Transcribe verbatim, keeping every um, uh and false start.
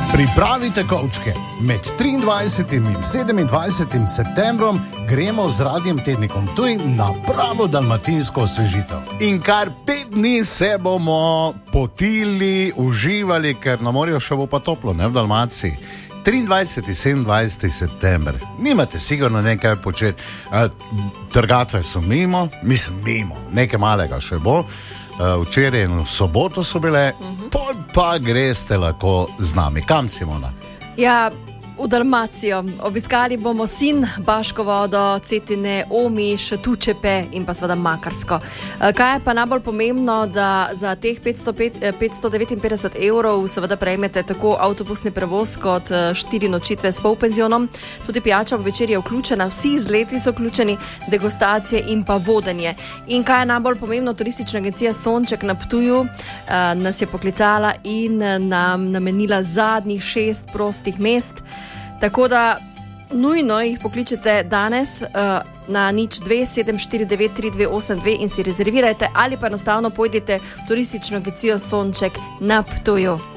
Pripravite kovčke. Med triindvajsetim in sedemindvajsetim septembrom gremo z Radiem Tednikom Ptuj na pravo dalmatinsko osvežitev. In kar pet dni se bomo potili, uživali, ker na morju še bo pa toplo, ne v Dalmaciji. triindvajseti in sedemindvajseti september. Nimate sigurno nekaj početi. Trgatve so mimo, mislim mimo, nekaj malega še bo. Včeraj in v soboto so bile, uh-huh. Pol pa greste lahko z nami. Kam, Simona? Ja, v Dalmacijo. Obiskali bomo Sin, Baško vodo, Cetine, Omiš, Tučepe in pa seveda Makarsko. Kaj je pa najbolj pomembno, da za teh petsto devetinpetdeset evrov seveda prejmete tako avtobusni prevoz kot štiri nočitve s polpenzionom. Tudi pijača v večer je vključena, vsi izleti so vključeni, degustacije in pa vodenje. In kaj je najbolj pomembno, turistična agencija Sonček na Ptuju nas je poklicala in nam namenila zadnjih šest prostih mest. Tako da nujno jih pokličete danes uh, na nič dve sedem štiri devet tri dve osem dve in si rezervirajte ali pa enostavno pojdite v turistično agencijo Sonček na Ptuju.